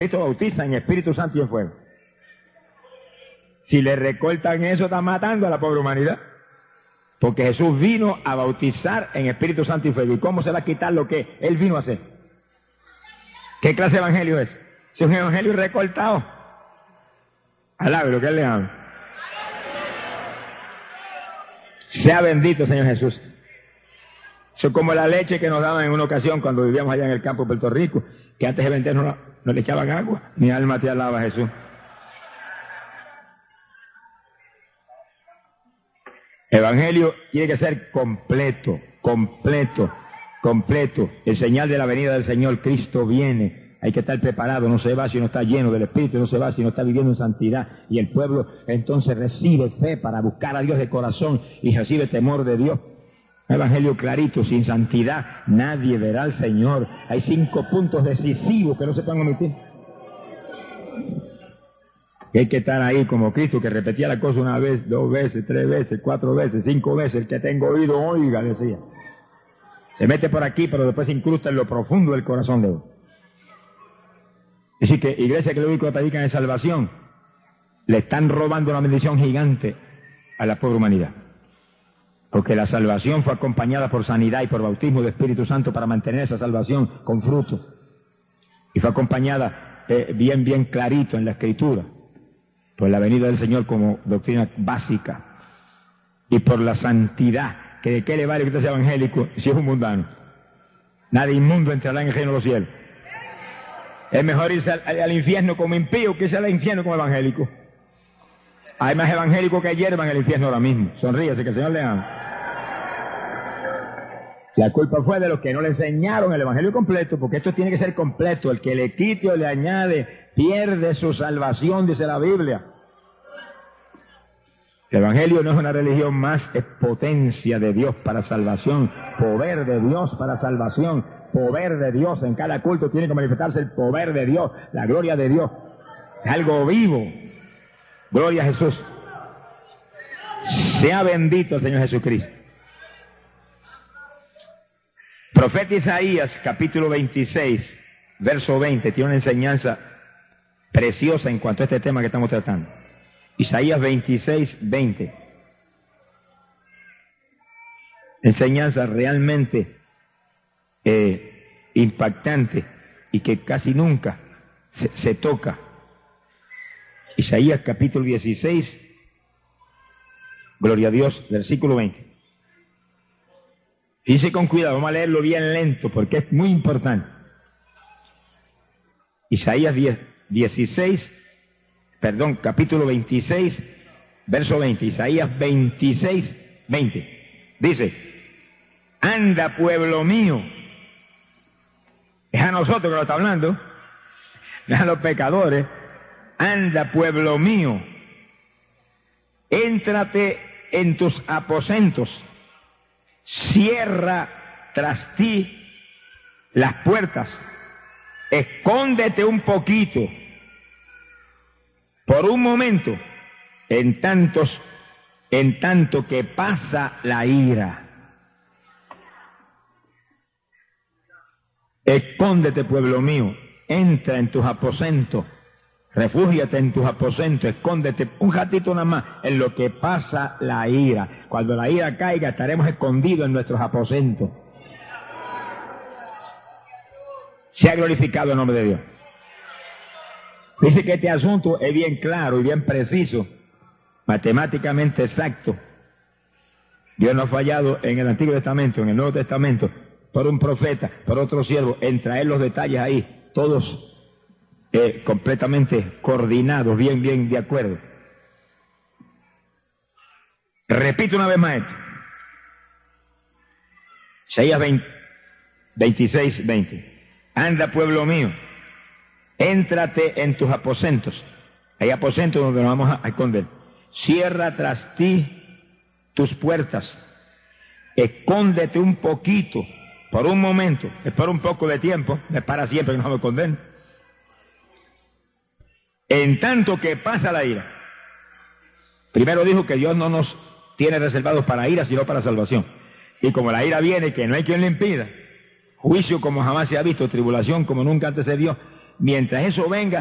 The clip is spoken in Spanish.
Cristo bautiza en Espíritu Santo y en fuego. Si le recortan eso, está matando a la pobre humanidad. Porque Jesús vino a bautizar en Espíritu Santo y fuego. ¿Y cómo se va a quitar lo que Él vino a hacer? ¿Qué clase de evangelio es? Es un evangelio recortado. Alabe lo que Él le habla. Sea bendito, Señor Jesús. Eso es como la leche que nos daban en una ocasión cuando vivíamos allá en el campo de Puerto Rico, que antes de vender no le echaban agua. Mi alma te alaba, Jesús. Evangelio tiene que ser completo, completo, completo. El señal de la venida del Señor, Cristo viene. Hay que estar preparado, no se va si no está lleno del Espíritu, no se va si no está viviendo en santidad. Y el pueblo entonces recibe fe para buscar a Dios de corazón y recibe temor de Dios. Evangelio clarito, sin santidad nadie verá al Señor. Hay 5 puntos decisivos que no se pueden omitir. Que hay que estar ahí como Cristo, que repetía la cosa 1 vez, 2 veces, 3 veces, 4 veces, 5 veces. El que tenga oído, oiga, decía. Se mete por aquí, pero después se incrusta en lo profundo del corazón de uno. Es decir, que iglesia que lo único que predican es salvación, le están robando una bendición gigante a la pobre humanidad. Porque la salvación fue acompañada por sanidad y por bautismo de Espíritu Santo para mantener esa salvación con fruto. Y fue acompañada bien clarito en la Escritura, por la venida del Señor como doctrina básica. Y por la santidad, que de qué le vale que usted sea evangélico si es un mundano. Nadie inmundo entrará en el reino de los cielos. Es mejor irse al infierno como impío que irse al infierno como evangélico. Hay más evangélicos que hiervan en el infierno ahora mismo. Sonríase, que el Señor le ama. La culpa fue de los que no le enseñaron el evangelio completo, porque esto tiene que ser completo. El que le quite o le añade pierde su salvación, dice la Biblia. El evangelio no es una religión más, es potencia de Dios para salvación, poder de Dios para salvación, poder de Dios. En cada culto tiene que manifestarse el poder de Dios, la gloria de Dios. Es algo vivo. Gloria a Jesús. Sea bendito el Señor Jesucristo. Profeta Isaías, capítulo 26, verso 20, tiene una enseñanza preciosa en cuanto a este tema que estamos tratando. Isaías 26, 20. Enseñanza realmente impactante y que casi nunca se toca. Isaías capítulo 16, gloria a Dios, versículo 20. Dice con cuidado, vamos a leerlo bien lento porque es muy importante. Isaías capítulo 26, verso 20. Isaías 26, 20. Dice, anda pueblo mío. Es a nosotros que lo está hablando, no a los pecadores. Anda pueblo mío, éntrate en tus aposentos, cierra tras ti las puertas, escóndete un poquito, por un momento, en tanto que pasa la ira. Escóndete, pueblo mío, entra en tus aposentos, refúgiate en tus aposentos, escóndete un ratito nada más en lo que pasa la ira. Cuando la ira caiga estaremos escondidos en nuestros aposentos. Sea glorificado el nombre de Dios. Dice que este asunto es bien claro y bien preciso, matemáticamente exacto. Dios no ha fallado en el Antiguo Testamento, en el Nuevo Testamento, por un profeta, por otro siervo, en traer los detalles ahí, todos completamente coordinados, bien de acuerdo. Repito una vez más esto. Isaías 26, 20. Anda, pueblo mío, éntrate en tus aposentos. Hay aposentos donde nos vamos a esconder. Cierra tras ti tus puertas. Escóndete un poquito, por un momento, es por un poco de tiempo, no es para siempre que nos vamos a esconder. En tanto que pasa la ira. Primero dijo que Dios no nos tiene reservados para ira, sino para salvación. Y como la ira viene, que no hay quien le impida, juicio como jamás se ha visto, tribulación como nunca antes se vio, Mientras eso venga,